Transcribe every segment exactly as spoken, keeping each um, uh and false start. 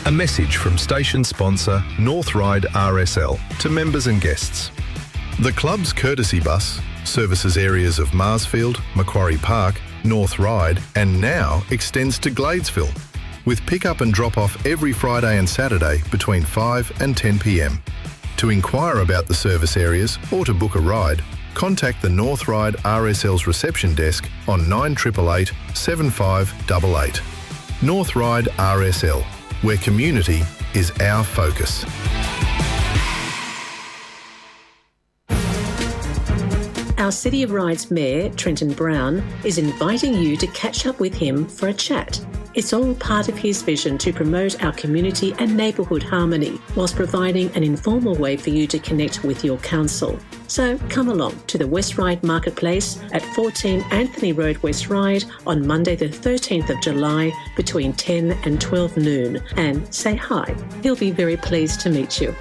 A message from station sponsor North Ryde R S L to members and guests. The club's courtesy bus services areas of Marsfield, Macquarie Park, North Ryde and now extends to Gladesville, with pick-up and drop-off every Friday and Saturday between five and ten p m. To inquire about the service areas or to book a ride, contact the North Ryde R S L's reception desk on nine eight eight eight, seven five eight eight. North Ryde R S L, where community is our focus. Our City of Ryde's Mayor, Trenton Brown, is inviting you to catch up with him for a chat. It's all part of his vision to promote our community and neighbourhood harmony, whilst providing an informal way for you to connect with your council. So come along to the West Ryde Marketplace at fourteen Anthony Road, West Ryde on Monday the thirteenth of July between ten and twelve noon and say hi. He'll be very pleased to meet you.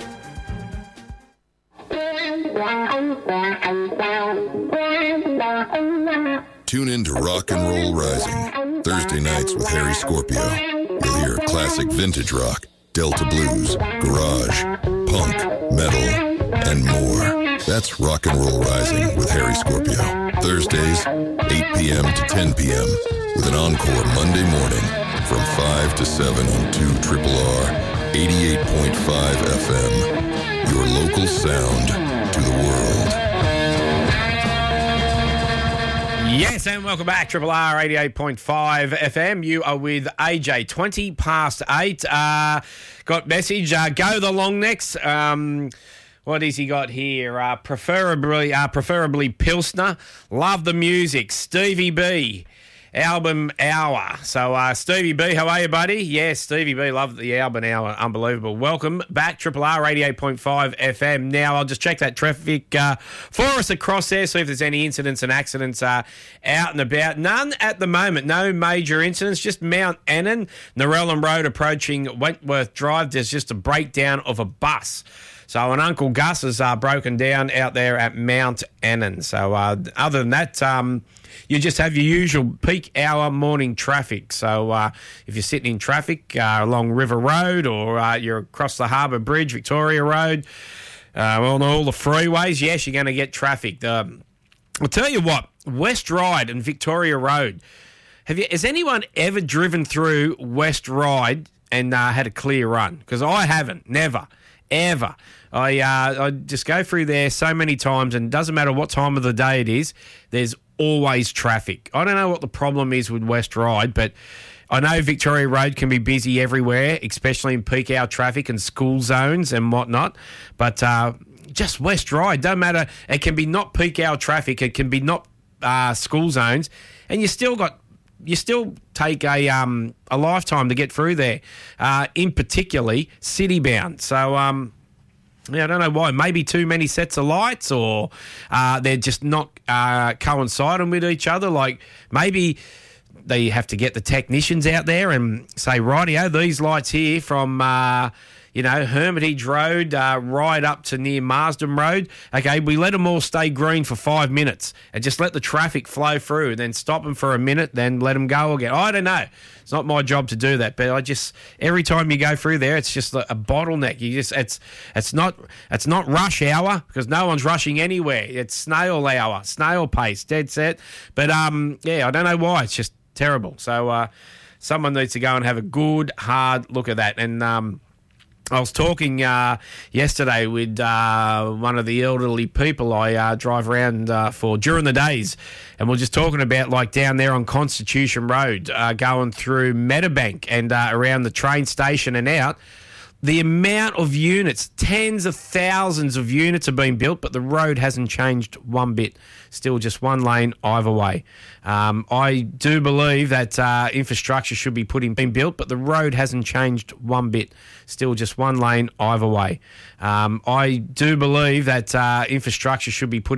Tune in to Rock and Roll Rising, Thursday nights with Harry Scorpio. You'll hear classic vintage rock, Delta blues, garage, punk, metal, and more. That's Rock and Roll Rising with Harry Scorpio. Thursdays, eight p m to ten p m with an encore Monday morning from five to seven on two R R R eighty-eight point five F M. Your local sound to the world. Yes, and welcome back. Triple R eighty-eight point five F M. You are with A J, twenty past eight. Uh, got message, uh, go the long necks. Um, what has he got here? Uh, preferably, uh, preferably Pilsner. Love the music. Stevie B. Album Hour. So, uh, Stevie B, how are you, buddy? Yes, Stevie B, love the Album Hour. Unbelievable. Welcome back, Triple R eighty-eight point five F M. Now, I'll just check that traffic uh, for us across there, see if there's any incidents and accidents uh, out and about. None at the moment. No major incidents. Just Mount Annan, Narellan Road approaching Wentworth Drive. There's just a breakdown of a bus. So an Uncle Gus is uh, broken down out there at Mount Annan. So uh, other than that, um, you just have your usual peak hour morning traffic. So uh, if you're sitting in traffic uh, along River Road or uh, you're across the Harbour Bridge, Victoria Road, uh, on all the freeways, yes, you're going to get traffic. Um, I'll tell you what, West Ryde and Victoria Road, have you? Has anyone ever driven through West Ryde and uh, had a clear run? Because I haven't, never, ever. I uh, I just go through there so many times, and it doesn't matter what time of the day it is, there's always traffic. I don't know what the problem is with West Ryde, but I know Victoria Road can be busy everywhere, especially in peak hour traffic and school zones and whatnot. But uh, just West Ryde, don't matter. It can be not peak hour traffic, it can be not uh, school zones, and you still got you still take a um a lifetime to get through there. Uh, in particularly city bound. So um. Yeah, I don't know why. Maybe too many sets of lights, or uh, they're just not uh, coinciding with each other. Like maybe they have to get the technicians out there and say, rightio, these lights here from, uh, you know, Hermitage Road uh, right up to near Marsden Road. Okay, we let them all stay green for five minutes and just let the traffic flow through, then stop them for a minute, then let them go again. I don't know. It's not my job to do that, but I just every time you go through there, it's just a, a bottleneck. You just it's it's not it's not rush hour because no one's rushing anywhere. It's snail hour, snail pace, dead set. But um, yeah, I don't know why. It's just terrible. So uh, someone needs to go and have a good hard look at that. And um, I was talking uh, yesterday with uh, one of the elderly people I uh, drive around uh, for during the days, and we're just talking about like down there on Constitution Road, uh, going through Meadowbank and uh, around the train station and out. The amount of units, tens of thousands of units have been built, but the road hasn't changed one bit. Still just one lane either way. Um, I do believe that uh, infrastructure should be put in, been built, but the road hasn't changed one bit. Still just one lane either way. Um, I do believe that uh, infrastructure should be put